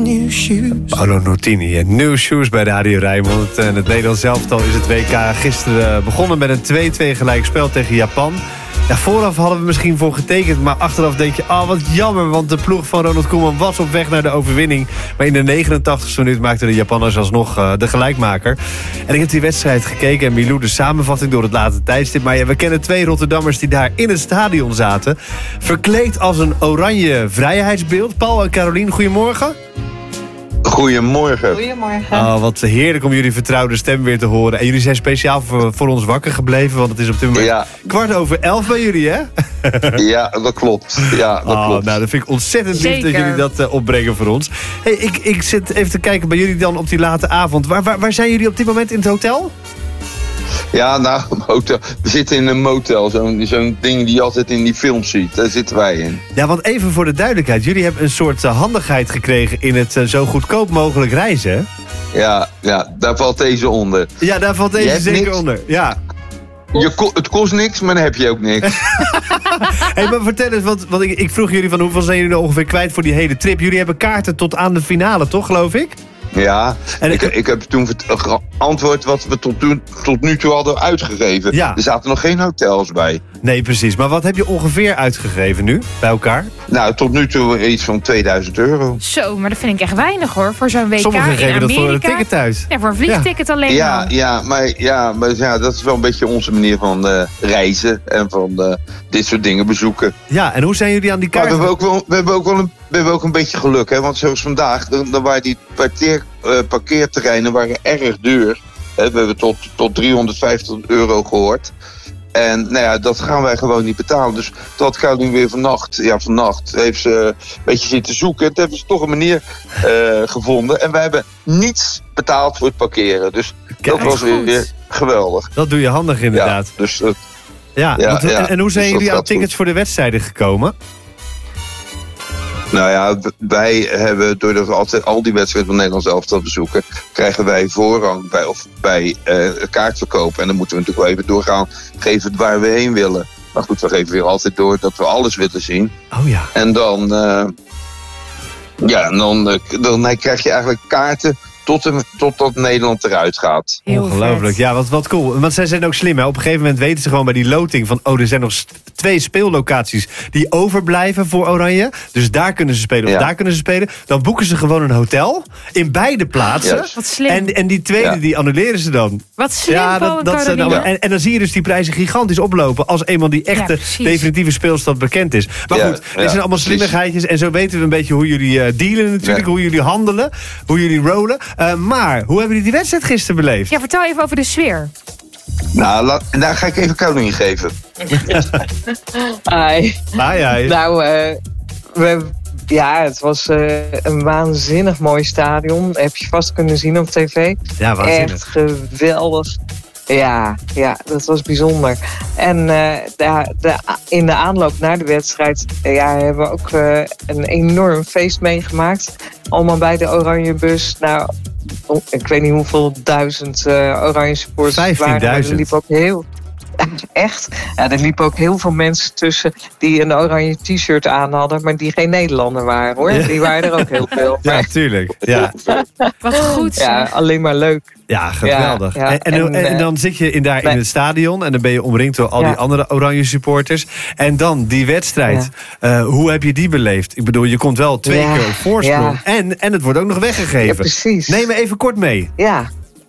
new shoes. Paolo Nutini en New Shoes bij Radio Rijnmond. En het Nederlands elftal is het WK gisteren begonnen met een 2-2 gelijkspel tegen Japan. Ja, vooraf hadden we misschien voor getekend, maar achteraf denk je, wat jammer, want de ploeg van Ronald Koeman was op weg naar de overwinning. Maar in de 89e minuut maakten de Japanners alsnog de gelijkmaker. En ik heb die wedstrijd gekeken en Milou de samenvatting door het late tijdstip. Maar ja, we kennen 2 Rotterdammers die daar in het stadion zaten, verkleed als een oranje vrijheidsbeeld. Paul en Carolien, goedemorgen. Goedemorgen. Oh, wat heerlijk om jullie vertrouwde stem weer te horen. En jullie zijn speciaal voor ons wakker gebleven, want het is op dit moment 11:15 bij jullie, hè? Ja, dat klopt. Nou, dat vind ik ontzettend lief dat jullie dat opbrengen voor ons. Hey, ik zit even te kijken bij jullie dan op die late avond. Waar zijn jullie op dit moment in het hotel? Ja, nou, hotel. We zitten in een motel. Zo'n ding die je altijd in die films ziet. Daar zitten wij in. Ja, want even voor de duidelijkheid. Jullie hebben een soort handigheid gekregen in het zo goedkoop mogelijk reizen, hè? Ja, daar valt deze onder. Ja, daar valt deze zeker niks. onder. Ja. Het kost niks, maar dan heb je ook niks. Hey, maar vertel eens, want ik vroeg jullie van hoeveel zijn jullie nou ongeveer kwijt voor die hele trip. Jullie hebben kaarten tot aan de finale, toch, geloof ik? Ja, en ik heb toen geantwoord wat we tot nu toe hadden uitgegeven. Ja. Er zaten nog geen hotels bij. Nee, precies. Maar wat heb je ongeveer uitgegeven nu, bij elkaar? Nou, tot nu toe iets van €2000. Zo, maar dat vind ik echt weinig hoor, voor zo'n WK Sommigen in geven Amerika. dat voor een ticket thuis. Ja, voor een vliegticket alleen al. Maar dat is wel een beetje onze manier van reizen en van dit soort dingen bezoeken. Ja, en hoe zijn jullie aan die kaart? Maar we hebben ook een beetje geluk, hè? Want zoals vandaag, dan waren die parkeerterreinen waren erg duur. We hebben tot €350 gehoord. En nou ja, dat gaan wij gewoon niet betalen. Dus dat gaat nu weer vannacht heeft ze een beetje zitten zoeken. Het hebben ze toch een manier gevonden. En wij hebben niets betaald voor het parkeren. Dus Kijk, dat was weer geweldig. Dat doe je handig inderdaad. Ja, dus, en hoe zijn dus jullie dat aan gaat tickets voor de wedstrijden gekomen? Nou ja, wij hebben, doordat we altijd al die wedstrijden van Nederlands elftal bezoeken, krijgen wij voorrang bij kaartverkoop. En dan moeten we natuurlijk wel even doorgaan, geven waar we heen willen. Maar goed, we geven weer altijd door dat we alles willen zien. Oh ja. En dan krijg je eigenlijk kaarten totdat Nederland eruit gaat. Heel ongelooflijk. vet. Ja, wat cool. Want zij zijn ook slim, hè. Op een gegeven moment weten ze gewoon bij die loting van, er zijn nog 2 speellocaties die overblijven voor Oranje. Dus daar kunnen ze spelen of daar kunnen ze spelen. Dan boeken ze gewoon een hotel in beide plaatsen. Yes. Wat slim. En die tweede, die annuleren ze dan. Wat slim, Paul en Caroline. En dan zie je dus die prijzen gigantisch oplopen als eenmaal die echte definitieve speelstad bekend is. Maar goed, dit zijn allemaal slimmigheidjes. En zo weten we een beetje hoe jullie dealen natuurlijk. Hoe jullie handelen, hoe jullie rollen. Maar, hoe hebben jullie die wedstrijd gisteren beleefd? Ja, vertel even over de sfeer. Nou, daar ga ik even Caroline geven. Hi. Hi. Nou, het was een waanzinnig mooi stadion. Heb je vast kunnen zien op tv. Ja, waanzinnig. Echt geweldig. Ja, dat was bijzonder. En in de aanloop naar de wedstrijd hebben we ook een enorm feest meegemaakt. Allemaal bij de Oranje Bus. Nou, ik weet niet hoeveel duizend Oranje supporters waren. 15.000. Er liep ook echt. Ja, er liepen ook heel veel mensen tussen die een oranje t-shirt aan hadden, maar die geen Nederlander waren, hoor. Ja. Die waren er ook heel veel. Ja, tuurlijk. Ja. Wat goed. Ja, alleen maar leuk. Ja, geweldig. Ja. En dan zit je in het stadion en dan ben je omringd door al die andere oranje supporters. En dan die wedstrijd. Ja. Hoe heb je die beleefd? Ik bedoel, je komt wel 2 keer op voorsprong. Ja. En het wordt ook nog weggegeven. Ja, precies. Neem me even kort mee. Ja.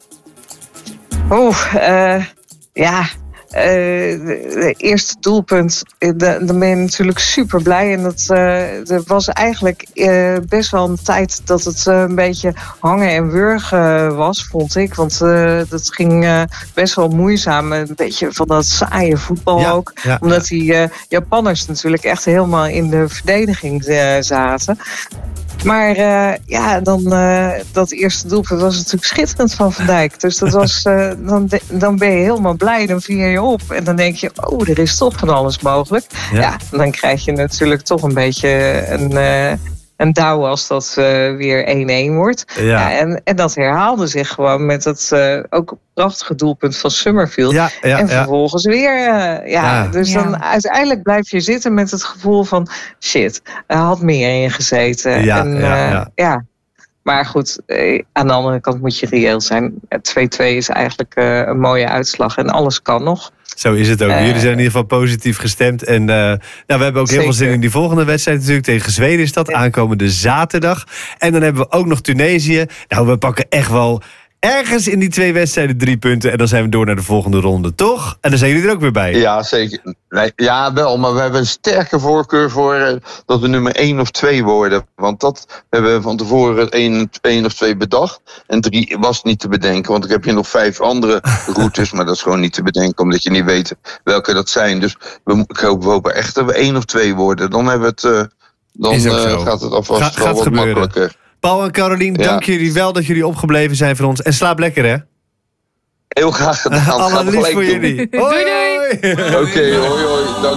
Het eerste doelpunt, dan ben je natuurlijk super blij. En dat was eigenlijk best wel een tijd dat het een beetje hangen en wurgen was, vond ik. Want dat ging best wel moeizaam. Een beetje van dat saaie voetbal ook. Ja, omdat die Japanners natuurlijk echt helemaal in de verdediging zaten. Maar dat eerste doelpunt was natuurlijk schitterend van Van Dijk. Dus dat was, dan ben je helemaal blij, dan vier je op. En dan denk je, er is toch van alles mogelijk. Ja, dan krijg je natuurlijk toch een beetje een douw als dat weer 1-1 wordt. Ja. En dat herhaalde zich gewoon met het ook prachtige doelpunt van Summerfield. En vervolgens weer. Dus dan uiteindelijk blijf je zitten met het gevoel van shit, er had meer in gezeten. Maar goed, aan de andere kant moet je reëel zijn. 2-2 is eigenlijk een mooie uitslag en alles kan nog. Zo is het ook. Jullie zijn in ieder geval positief gestemd. En we hebben ook heel veel zin in die volgende wedstrijd natuurlijk. Tegen Zweden is dat, aankomende zaterdag. En dan hebben we ook nog Tunesië. Nou, we pakken echt wel ergens in die 2 wedstrijden 3 punten. En dan zijn we door naar de volgende ronde, toch? En dan zijn jullie er ook weer bij. Ja, zeker. Nee, ja, wel. Maar we hebben een sterke voorkeur voor dat we nummer 1 of 2 worden. Want dat hebben we van tevoren 1 of 2 bedacht. En 3 was niet te bedenken. Want ik heb hier nog 5 andere routes. Maar dat is gewoon niet te bedenken. Omdat je niet weet welke dat zijn. Dus we hopen echt dat we 1 of 2 worden. Dan hebben we het... Dan gaat het alvast wel wat makkelijker. Paul en Carolien, dank jullie wel dat jullie opgebleven zijn voor ons. En slaap lekker, hè? Heel graag gedaan. Allemaal lief voor jullie. Doei, doei. Oké, hoi, hoi.